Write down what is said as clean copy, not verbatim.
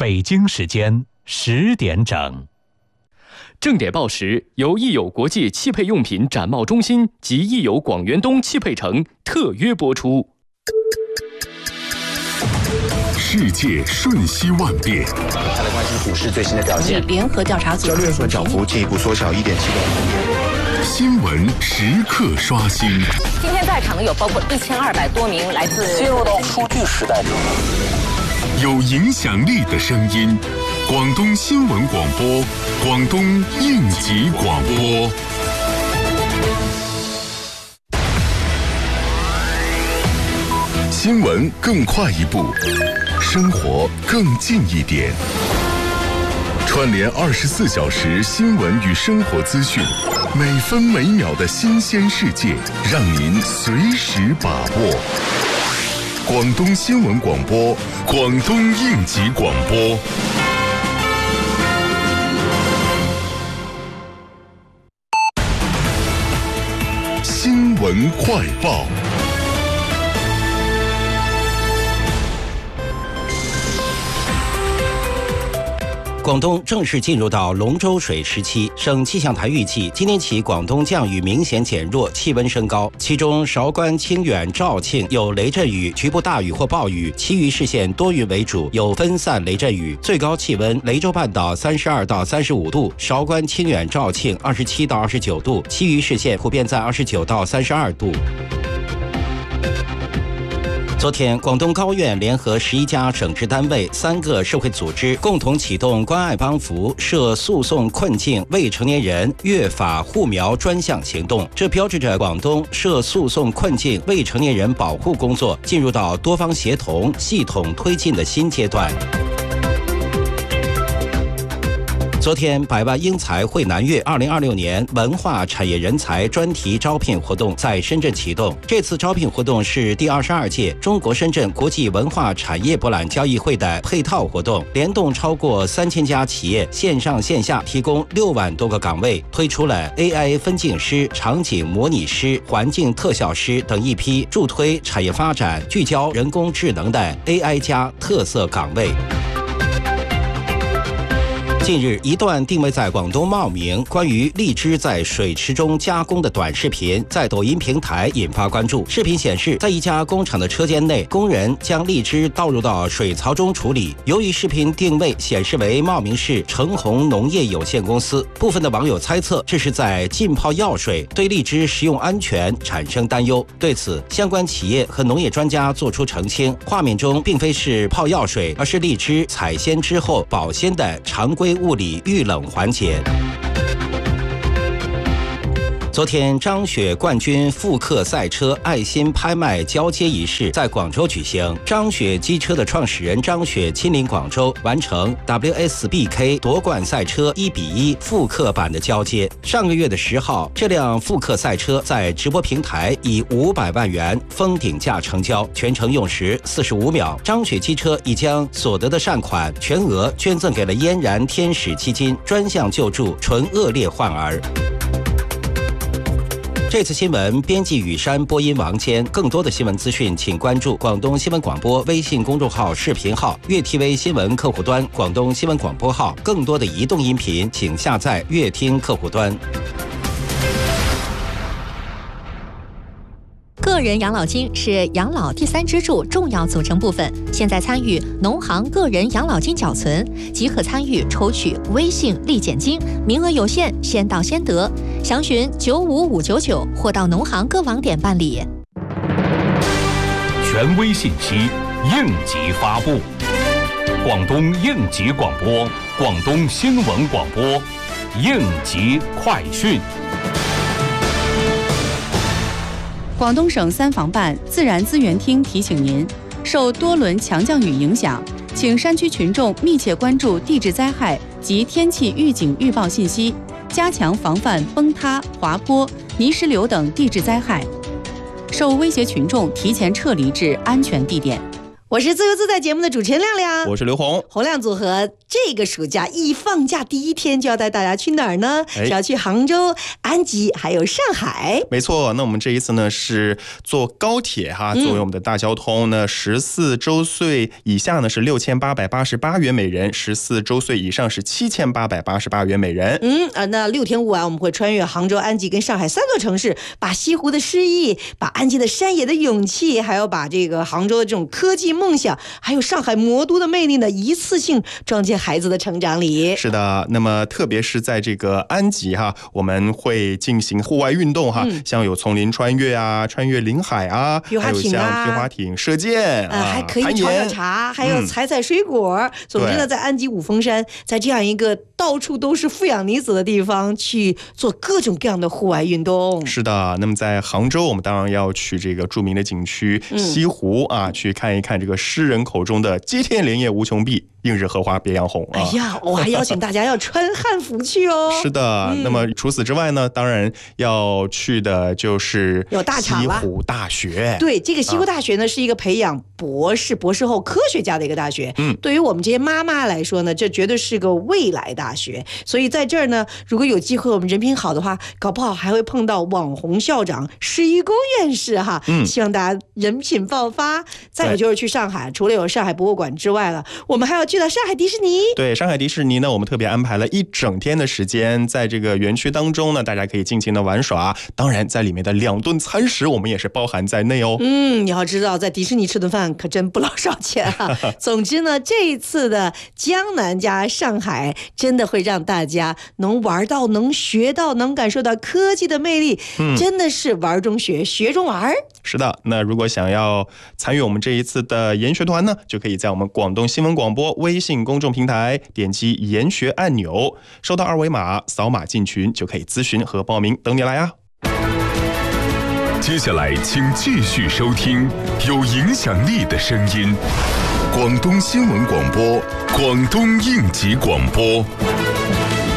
北京时间10点整。 正点报时由益友国际汽配用品展贸中心及益友广元东汽配城特约播出。 世界瞬息万变， 再来关心股市最新的表现。 联合调查组交易日涨幅进一步缩小1.7%。 新闻时刻刷新。 今天在场的有包括1200多名来自进入到数据时代。 有影响力的声音，广东新闻广播，广东应急广播。新闻更快一步，生活更近一点。串联24小时新闻与生活资讯，每分每秒的新鲜世界，让您随时把握。广东新闻广播，广东应急广播。新闻快报。 广东正式进入到龙舟水时期，省气象台预计，今天起广东降雨明显减弱，气温升高。其中韶关、清远、肇庆有雷阵雨，局部大雨或暴雨，其余市县多云为主，有分散雷阵雨。最高气温，雷州半岛32到35度，韶关、清远、肇庆27到29度，其余市县普遍在29到32度。昨天，广东高院联合11家省直单位、3个社会组织，共同启动关爱帮扶涉诉讼困境未成年人越法护苗专项行动。这标志着广东涉诉讼困境未成年人保护工作进入到多方协同、系统推进的新阶段。昨天，百万英才汇南粤2026年文化产业人才专题招聘活动在深圳启动。这次招聘活动是第22届中国深圳国际文化产业博览交易会的配套活动，联动超过3000家企业，线上线下提供6万多个岗位，推出了 AI 分镜师、场景模拟师、环境特效师等一批助推产业发展、聚焦人工智能的 AI 加特色岗位。近日，一段定位在广东茂名关于荔枝在水池中加工的短视频，在抖音平台引发关注。视频显示，在一家工厂的车间内，工人将荔枝倒入到水槽中处理。由于视频定位显示为茂名市成宏农业有限公司，部分的网友猜测这是在浸泡药水，对荔枝食用安全产生担忧。对此，相关企业和农业专家作出澄清，画面中并非是泡药水，而是荔枝采鲜之后保鲜的常规物理遇冷环节。昨天，张雪冠军复刻赛车爱心拍卖交接仪式在广州举行。张雪机车的创始人张雪亲临广州，完成 WSBK 夺冠赛车1:1复刻版的交接。上个月的10号，这辆复刻赛车在直播平台以500万元封顶价成交，全程用时45秒。张雪机车已将所得的善款全额捐赠给了嫣然天使基金，专项救助纯恶劣患儿。这次新闻编辑雨山，播音王坚。更多的新闻资讯，请关注广东新闻广播微信公众号、视频号、粤 TV 新闻客户端、广东新闻广播号。更多的移动音频，请下载粤听客户端。 个人养老金是养老第3支柱重要组成部分。现在参与农行个人养老金缴存，即可参与抽取微信立减金，名额有限，先到先得。详询95599或到农行各网点办理。 权威信息，应急发布。广东应急广播，广东新闻广播，应急快讯。 广东省3防办自然资源厅提醒您，受多轮强降雨影响，请山区群众密切关注地质灾害及天气预警预报信息，加强防范崩塌、滑坡、泥石流等地质灾害。受威胁群众提前撤离至安全地点。 我是自由自在节目的主持人亮亮， 我是刘红。 洪亮组合这个暑假一放假第一天就要带大家去哪儿呢？是要去杭州、安吉还有上海。 没错，那我们这一次呢是坐高铁哈，作为我们的大交通呢，14周岁以下呢是6888元每人，14周岁以上是7888元每人。 那6天5晚我们会穿越杭州、安吉跟上海3座城市，把西湖的诗意，把安吉的山野的勇气，还有把这个杭州的这种科技梦想，还有上海魔都的魅力呢，一次性装进孩子的成长里。 是的，那么特别是在这个安吉哈，我们会进行户外运动哈，像有丛林穿越啊，穿越临海啊， 皮划艇啊， 还有像皮划艇、射箭还可以炒茶，还有采水果。总之呢，在安吉五峰山，在这样一个到处都是富养离子的地方，去做各种各样的户外运动。 是的，那么在杭州，我们当然要去这个著名的景区西湖啊，去看一看这个诗人口中的接天莲叶无穷碧，映日荷花别样红。 哎呀，我还邀请大家要穿汉服去哦。 是的，那么除此之外呢，当然要去的就是西湖大学。 对，这个西湖大学呢，是一个培养博士后科学家的一个大学。对于我们这些妈妈来说呢，这绝对是个未来大学。所以在这儿呢，如果有机会我们人品好的话，搞不好还会碰到网红校长施一公院士哈。希望大家人品爆发。再有就是去上海，除了有上海博物馆之外了，我们还要去到上海迪士尼。 对，上海迪士尼呢，我们特别安排了1整天的时间，在这个园区当中呢，大家可以尽情的玩耍。当然，在里面的2顿餐食，我们也是包含在内哦。 你要知道，在迪士尼吃顿饭可真不老少钱啊。总之呢，这一次的江南加上海，真的会让大家能玩到、能学到、能感受到科技的魅力。真的是玩中学，学中玩。 是的，那如果想要参与我们这一次的研学团呢，就可以在我们广东新闻广播微信公众平台点击研学按钮，收到2维码，扫码进群就可以咨询和报名，等你来啊。 接下来请继续收听有影响力的声音，广东新闻广播，广东应急广播。